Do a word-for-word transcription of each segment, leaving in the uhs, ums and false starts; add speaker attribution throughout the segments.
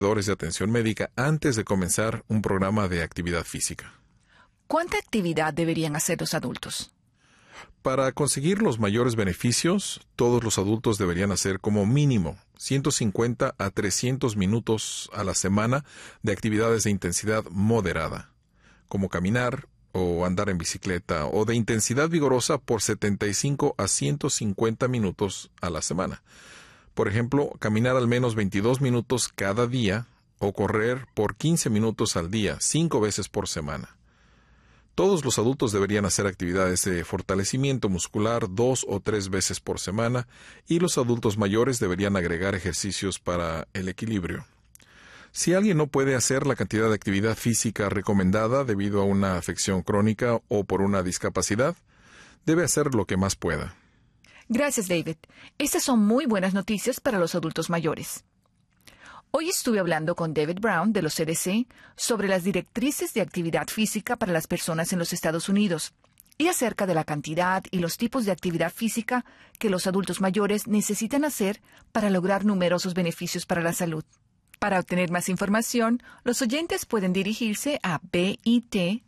Speaker 1: de atención médica antes de comenzar un programa de actividad física.
Speaker 2: ¿Cuánta actividad deberían hacer los adultos?
Speaker 1: Para conseguir los mayores beneficios, todos los adultos deberían hacer como mínimo ciento cincuenta a trescientos minutos a la semana de actividades de intensidad moderada, como caminar o andar en bicicleta, o de intensidad vigorosa por setenta y cinco a ciento cincuenta minutos a la semana. Por ejemplo, caminar al menos veintidós minutos cada día o correr por quince minutos al día, cinco veces por semana. Todos los adultos deberían hacer actividades de fortalecimiento muscular dos o tres veces por semana y los adultos mayores deberían agregar ejercicios para el equilibrio. Si alguien no puede hacer la cantidad de actividad física recomendada debido a una afección crónica o por una discapacidad, debe hacer lo que más pueda.
Speaker 2: Gracias, David. Estas son muy buenas noticias para los adultos mayores. Hoy estuve hablando con David Brown de los C D C sobre las directrices de actividad física para las personas en los Estados Unidos y acerca de la cantidad y los tipos de actividad física que los adultos mayores necesitan hacer para lograr numerosos beneficios para la salud. Para obtener más información, los oyentes pueden dirigirse a bit.ly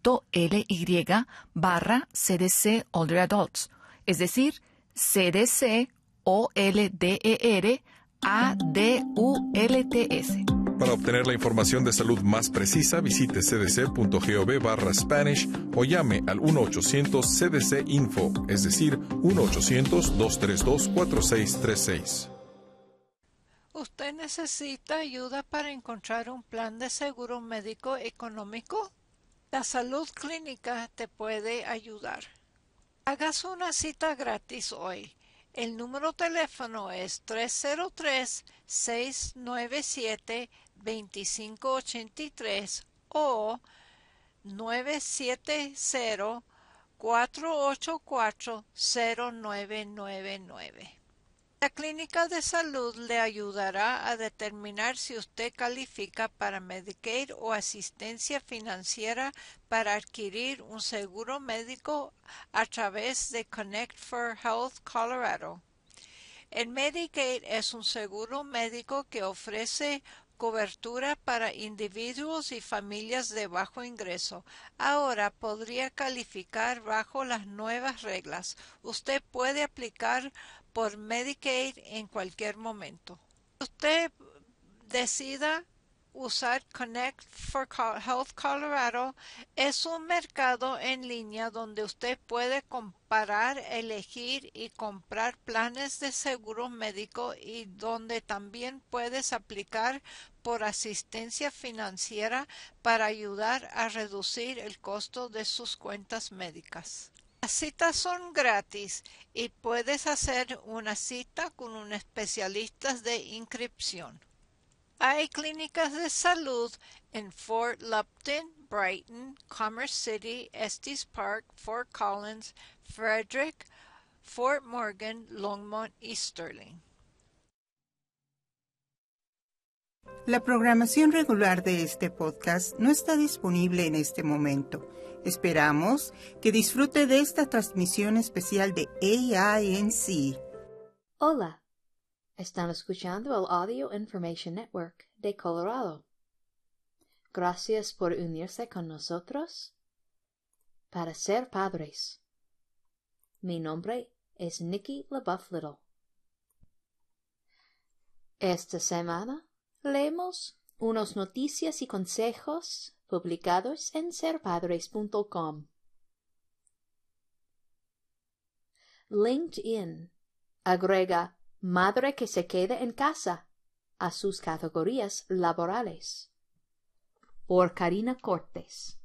Speaker 2: barra CDC Older Adults, es decir, C D C O L D E R A D U L T S.
Speaker 1: Para obtener la información de salud más precisa, visite cdc.gov barra Spanish o llame al uno ochocientos C D C Info, es decir, uno ochocientos, dos tres dos, cuatro seis tres seis.
Speaker 3: ¿Usted necesita ayuda para encontrar un plan de seguro médico económico? La Salud Clínica te puede ayudar. Hagas una cita gratis hoy. El número de teléfono es tres cero tres, seis nueve siete, dos cinco ocho tres o nueve siete cero, cuatro ocho cuatro, cero nueve nueve nueve. La clínica de salud le ayudará a determinar si usted califica para Medicaid o asistencia financiera para adquirir un seguro médico a través de Connect for Health Colorado. El Medicaid es un seguro médico que ofrece cobertura para individuos y familias de bajo ingreso. Ahora podría calificar bajo las nuevas reglas. Usted puede aplicar por Medicaid en cualquier momento. Usted decida usar Connect for Health Colorado. Es un mercado en línea donde usted puede comparar, elegir y comprar planes de seguro médico y donde también puedes aplicar por asistencia financiera para ayudar a reducir el costo de sus cuentas médicas. Las citas son gratis y puedes hacer una cita con un especialista de inscripción. Hay clínicas de salud en Fort Lupton, Brighton, Commerce City, Estes Park, Fort Collins, Frederick, Fort Morgan, Longmont y Sterling.
Speaker 4: La programación regular de este podcast no está disponible en este momento. Esperamos que disfrute de esta transmisión especial de A I N C.
Speaker 5: Hola, están escuchando el Audio Information Network de Colorado. Gracias por unirse con nosotros para ser padres. Mi nombre es Nikki LaBeouf Little. Esta semana leemos unas noticias y consejos publicados en ser padres punto com. LinkedIn agrega madre que se quede en casa a sus categorías laborales. Por Karina Cortés.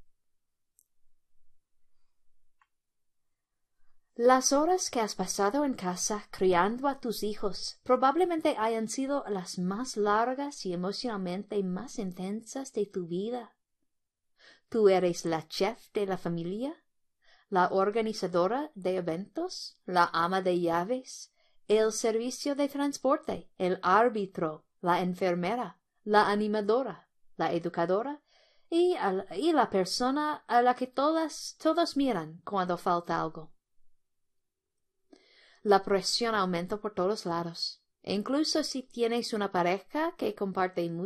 Speaker 5: Las horas que has pasado en casa criando a tus hijos probablemente hayan sido las más largas y emocionalmente más intensas de tu vida. Tú eres la chef de la familia, la organizadora de eventos, la ama de llaves, el servicio de transporte, el árbitro, la enfermera, la animadora, la educadora y, a, y la persona a la que todas, todos miran cuando falta algo. La presión aumenta por todos lados. E incluso si tienes una pareja que comparte